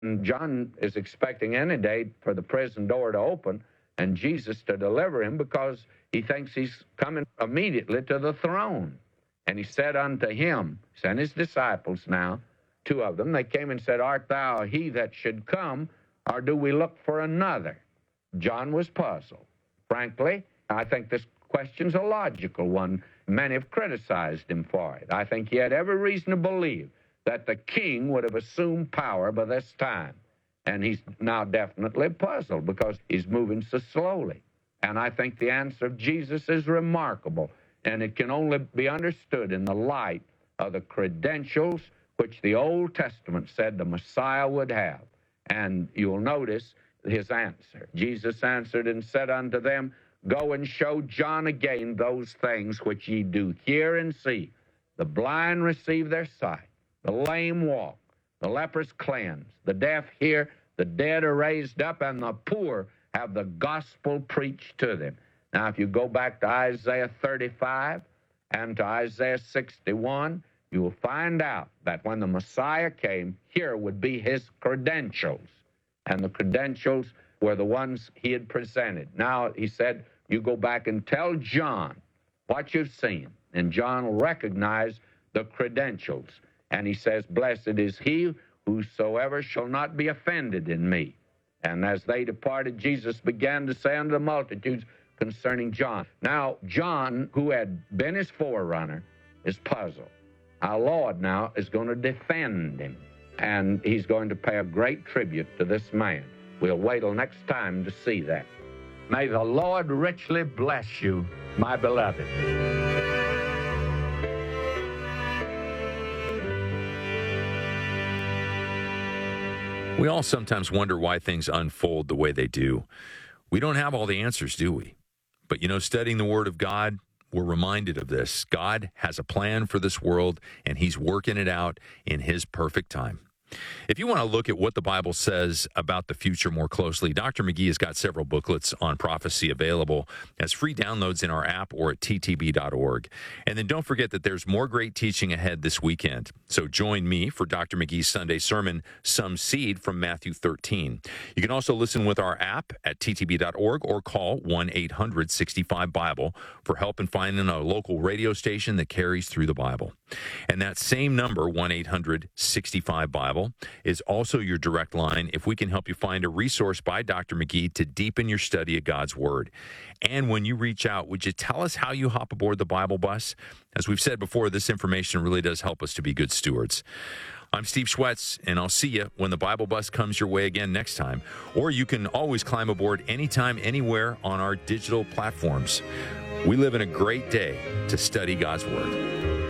And John is expecting any day for the prison door to open and Jesus to deliver him because he thinks he's coming immediately to the throne. And he said unto him, sent his disciples now, two of them, they came and said, art thou he that should come, or do we look for another? John was puzzled. Frankly, I think this question's a logical one. Many have criticized him for it. I think he had every reason to believe that the king would have assumed power by this time. And he's now definitely puzzled because he's moving so slowly. And I think the answer of Jesus is remarkable, and it can only be understood in the light of the credentials which the Old Testament said the Messiah would have. And you'll notice his answer. Jesus answered and said unto them, go and show John again those things which ye do hear and see. The blind receive their sight, the lame walk, the lepers cleansed, the deaf hear, the dead are raised up, and the poor have the gospel preached to them. Now, if you go back to Isaiah 35 and to Isaiah 61, you will find out that when the Messiah came, here would be his credentials. And the credentials were the ones he had presented. Now, he said, you go back and tell John what you've seen. And John will recognize the credentials. And he says, blessed is he whosoever shall not be offended in me. And as they departed, Jesus began to say unto the multitudes concerning John. Now, John, who had been his forerunner, is puzzled. Our Lord now is going to defend him, and he's going to pay a great tribute to this man. We'll wait till next time to see that. May the Lord richly bless you, my beloved. We all sometimes wonder why things unfold the way they do. We don't have all the answers, do we? But, studying the Word of God, we're reminded of this. God has a plan for this world, and he's working it out in his perfect time. If you want to look at what the Bible says about the future more closely, Dr. McGee has got several booklets on prophecy available as free downloads in our app or at ttb.org. And then don't forget that there's more great teaching ahead this weekend. So join me for Dr. McGee's Sunday sermon, Some Seed from Matthew 13. You can also listen with our app at ttb.org or call 1-800-65-BIBLE for help in finding a local radio station that carries through the Bible. And that same number, 1-800-65-BIBLE, is also your direct line if we can help you find a resource by Dr. McGee to deepen your study of God's Word. And when you reach out, would you tell us how you hop aboard the Bible bus? As we've said before, this information really does help us to be good stewards. I'm Steve Schwetz, and I'll see you when the Bible bus comes your way again next time. Or you can always climb aboard anytime, anywhere on our digital platforms. We live in a great day to study God's Word.